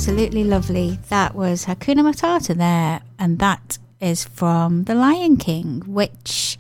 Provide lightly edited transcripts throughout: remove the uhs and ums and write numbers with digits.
absolutely lovely. That was Hakuna Matata there, and that is from The Lion King, which,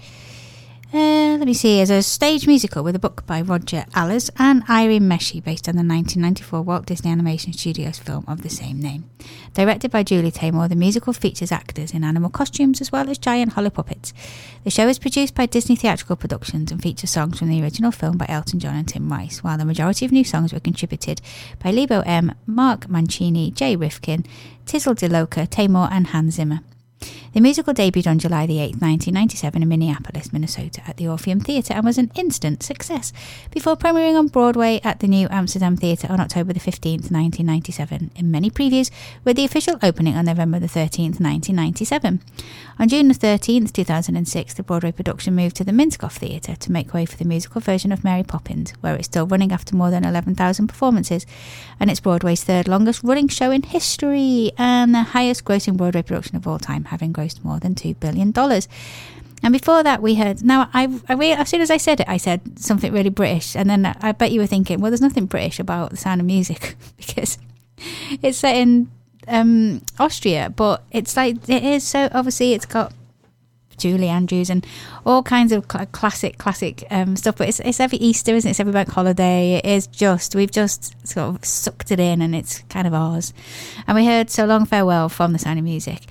let me see, is a stage musical with a book by Roger Allers and Irene Meshi, based on the 1994 Walt Disney Animation Studios film of the same name. Directed by Julie Taymor, the musical features actors in animal costumes as well as giant hollow puppets. The show is produced by Disney Theatrical Productions and features songs from the original film by Elton John and Tim Rice, while the majority of new songs were contributed by Lebo M., Mark Mancini, Jay Rifkin, Tizzle DeLoca, Taymor and Hans Zimmer. The musical debuted on July the 8th, 1997 in Minneapolis, Minnesota at the Orpheum Theatre and was an instant success, before premiering on Broadway at the New Amsterdam Theatre on October the 15th, 1997, in many previews, with the official opening on November the 13th, 1997. On June the 13th, 2006, the Broadway production moved to the Minskoff Theatre to make way for the musical version of Mary Poppins, where it's still running after more than 11,000 performances, and it's Broadway's third longest running show in history and the highest grossing Broadway production of all time, having grossed more than $2 billion. And before that we heard, now as soon as I said it, I said something really British, and then I bet you were thinking, well, there's nothing British about The Sound of Music because it's set in Austria, but it's like, it is, so obviously it's got Julie Andrews and all kinds of classic stuff, but it's every Easter, isn't it? It's every bank holiday. It is just, we've just sort of sucked it in and it's kind of ours. And we heard So Long Farewell from The Sound of Music.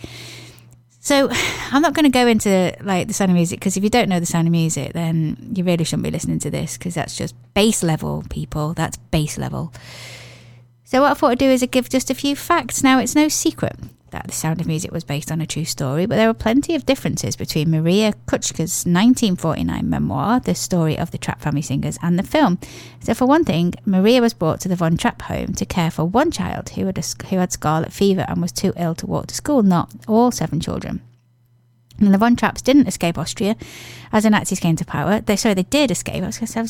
So I'm not going to go into like The Sound of Music, because if you don't know The Sound of Music, then you really shouldn't be listening to this, because that's just base level, people. That's base level. So what I thought I'd do is give just a few facts. Now, it's no secret that The Sound of Music was based on a true story, but there are plenty of differences between Maria Kuchka's 1949 memoir, The Story of the Trapp Family Singers, and the film. So for one thing, Maria was brought to the Von Trapp home to care for one child who had scarlet fever and was too ill to walk to school, not all 7 children. And the Von Trapps didn't escape Austria as the Nazis came to power. They did escape.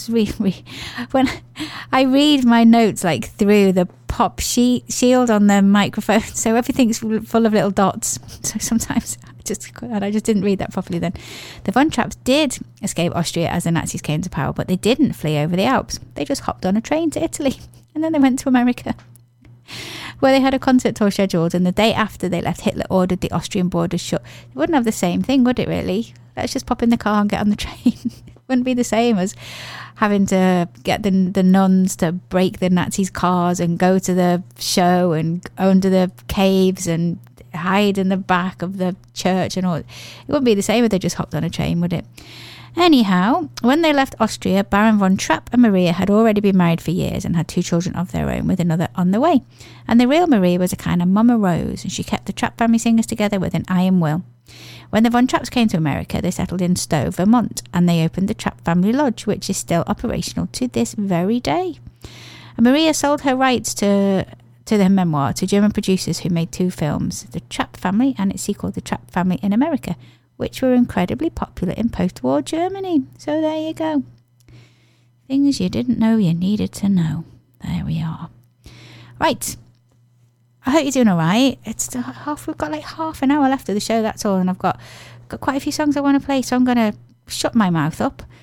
When I read my notes like through the pop shield on the microphone, so everything's full of little dots. So sometimes I just didn't read that properly then. The Von Trapps did escape Austria as the Nazis came to power, but they didn't flee over the Alps. They just hopped on a train to Italy, and then they went to America, where they had a concert tour scheduled, and the day after they left, Hitler ordered the Austrian borders shut. It wouldn't have the same thing, would it really? Let's just pop in the car and get on the train. It wouldn't be the same as having to get the nuns to break the Nazis' cars and go to the show and under the caves and hide in the back of the church and all. It wouldn't be the same if they just hopped on a train, would it? Anyhow, when they left Austria, Baron von Trapp and Maria had already been married for years and had 2 children of their own, with another on the way. And the real Maria was a kind of Mama Rose, and she kept the Trapp family singers together with an iron will. When the Von Trapps came to America, they settled in Stowe, Vermont, and they opened the Trapp Family Lodge, which is still operational to this very day. And Maria sold her rights to the memoir to German producers who made 2 films, The Trapp Family and its sequel, The Trapp Family in America, which were incredibly popular in post-war Germany. So there you go. Things you didn't know you needed to know. There we are. Right. I hope you're doing all right. We've got like half an hour left of the show, that's all. And I've got quite a few songs I want to play, so I'm going to shut my mouth up